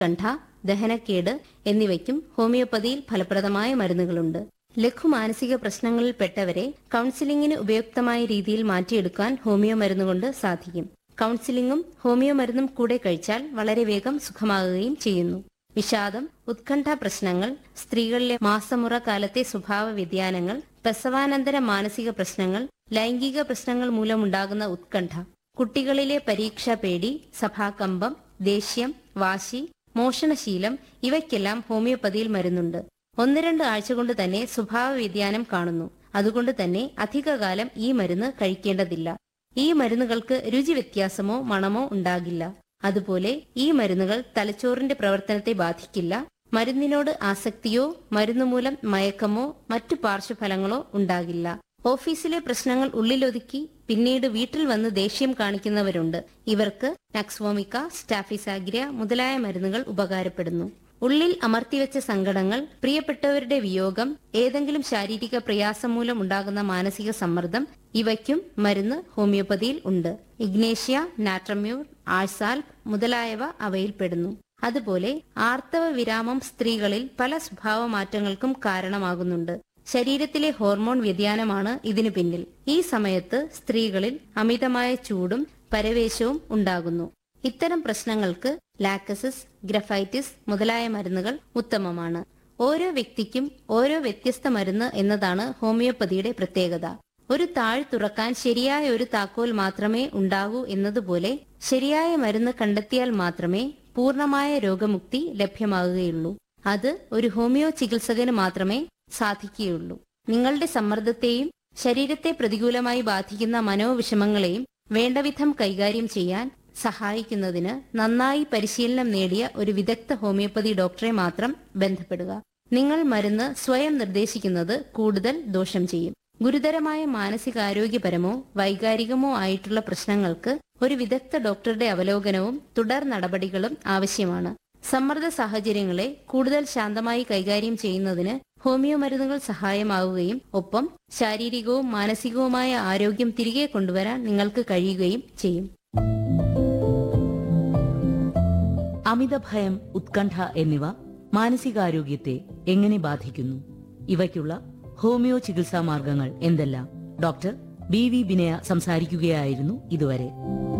ഉത്കണ്ഠ, ദഹനക്കേട് എന്നിവയ്ക്കും ഹോമിയോപ്പതിയിൽ ഫലപ്രദമായ മരുന്നുകളുണ്ട്. ലഘു മാനസിക പ്രശ്നങ്ങളിൽ പെട്ടവരെ കൌൺസിലിംഗിന് ഉപയുക്തമായ രീതിയിൽ മാറ്റിയെടുക്കാൻ ഹോമിയോ മരുന്നുകൊണ്ട് സാധിക്കും. കൌൺസിലിംഗും ഹോമിയോ മരുന്നും കൂടെ കഴിച്ചാൽ വളരെ വേഗം സുഖമാകുകയും ചെയ്യുന്നു. വിഷാദം, ഉത്കണ്ഠ പ്രശ്നങ്ങൾ, സ്ത്രീകളിലെ മാസമുറ കാലത്തെ സ്വഭാവ വ്യതിയാനങ്ങൾ, പ്രസവാനന്തര മാനസിക പ്രശ്നങ്ങൾ, ലൈംഗിക പ്രശ്നങ്ങൾ മൂലമുണ്ടാകുന്ന ഉത്കണ്ഠ, കുട്ടികളിലെ പരീക്ഷാ പേടി, സഭാകമ്പം, ദേഷ്യം, വാശി, മോഷണശീലം ഇവയ്ക്കെല്ലാം ഹോമിയോപ്പതിയിൽ മരുന്നുണ്ട്. 1-2 ആഴ്ച കൊണ്ട് തന്നെ സ്വഭാവ വ്യതിയാനം കാണുന്നു. അതുകൊണ്ട് തന്നെ അധികകാലം ഈ മരുന്ന് കഴിക്കേണ്ടതില്ല. ഈ മരുന്നുകൾക്ക് രുചി വ്യത്യാസമോ മണമോ ഉണ്ടാകില്ല. അതുപോലെ ഈ മരുന്നുകൾ തലച്ചോറിന്റെ പ്രവർത്തനത്തെ ബാധിക്കില്ല. മരുന്നിനോട് ആസക്തിയോ മരുന്നുമൂലം മയക്കമോ മറ്റു പാർശ്വഫലങ്ങളോ ഉണ്ടാകില്ല. ഓഫീസിലെ പ്രശ്നങ്ങൾ ഉള്ളിലൊതുക്കി പിന്നീട് വീട്ടിൽ വന്ന് ദേഷ്യം കാണിക്കുന്നവരുണ്ട്. ഇവർക്ക് നക്സ്വോമിക്ക, സ്റ്റാഫിസാഗ്രിയ മുതലായ മരുന്നുകൾ ഉപകാരപ്പെടുന്നു. ഉള്ളിൽ അമർത്തിവെച്ച സങ്കടങ്ങൾ, പ്രിയപ്പെട്ടവരുടെ വിയോഗം, ഏതെങ്കിലും ശാരീരിക പ്രയാസം മൂലം ഉണ്ടാകുന്ന മാനസിക സമ്മർദ്ദം ഇവയ്ക്കും മരുന്ന് ഹോമിയോപ്പതിയിൽ ഉണ്ട്. ഇഗ്നേഷ്യ, നാട്രമ്യൂർ, ആഴ്സാൽപ് മുതലായവ അവയിൽപ്പെടുന്നു. അതുപോലെ ആർത്തവ വിരാമം സ്ത്രീകളിൽ പല സ്വഭാവ മാറ്റങ്ങൾക്കും കാരണമാകുന്നുണ്ട്. ശരീരത്തിലെ ഹോർമോൺ വ്യതിയാനമാണ് ഇതിനു പിന്നിൽ. ഈ സമയത്ത് സ്ത്രീകളിൽ അമിതമായ ചൂടും പരവേശവും ഉണ്ടാകുന്നു. ഇത്തരം പ്രശ്നങ്ങൾക്ക് ലാക്ടസിസ്, ഗ്രഫൈറ്റിസ് മുതലായ മരുന്നുകൾ ഉത്തമമാണ്. ഓരോ വ്യക്തിക്കും ഓരോ വ്യത്യസ്ത മരുന്ന് എന്നതാണ് ഹോമിയോപ്പതിയുടെ പ്രത്യേകത. ഒരു താഴ് തുറക്കാൻ ശരിയായ ഒരു താക്കോൽ മാത്രമേ ഉണ്ടാകൂ എന്നതുപോലെ ശരിയായ മരുന്ന് കണ്ടെത്തിയാൽ മാത്രമേ പൂർണ്ണമായ രോഗമുക്തി ലഭ്യമാകുകയുള്ളൂ. അത് ഒരു ഹോമിയോ ചികിത്സകന് മാത്രമേ സാധിക്കുകയുള്ളൂ. നിങ്ങളുടെ സമ്മർദ്ദത്തെയും ശരീരത്തെ പ്രതികൂലമായി ബാധിക്കുന്ന മനോവിഷമങ്ങളെയും വേണ്ടവിധം കൈകാര്യം ചെയ്യാൻ സഹായിക്കുന്നതിന് നന്നായി പരിശീലനം നേടിയ ഒരു വിദഗ്ധ ഹോമിയോപ്പതി ഡോക്ടറെ മാത്രം ബന്ധപ്പെടുക. നിങ്ങൾ മരുന്ന് സ്വയം നിർദ്ദേശിക്കുന്നത് കൂടുതൽ ദോഷം ചെയ്യും. ഗുരുതരമായ മാനസികാരോഗ്യപരമോ വൈകാരികമോ ആയിട്ടുള്ള പ്രശ്നങ്ങൾക്ക് ഒരു വിദഗ്ധ ഡോക്ടറുടെ അവലോകനവും തുടർ നടപടികളും ആവശ്യമാണ്. സമ്മർദ്ദ സാഹചര്യങ്ങളെ കൂടുതൽ ശാന്തമായി കൈകാര്യം ചെയ്യുന്നതിന് ഹോമിയോ മരുന്നുകൾ സഹായമാവുകയും ഒപ്പം ശാരീരികവും മാനസികവുമായ ആരോഗ്യം തിരികെ കൊണ്ടുവരാൻ നിങ്ങൾക്ക് കഴിയുകയും ചെയ്യും. അമിതഭയം, ഉത്കണ്ഠ എന്നിവ മാനസികാരോഗ്യത്തെ എങ്ങനെ ബാധിക്കുന്നു? ഇവയ്ക്കുള്ള ഹോമിയോ ചികിത്സാ മാർഗങ്ങൾ എന്തെല്ലാം? ഡോക്ടർ ബി.വി. ബിനയ സംസാരിക്കുകയായിരുന്നു ഇതുവരെ.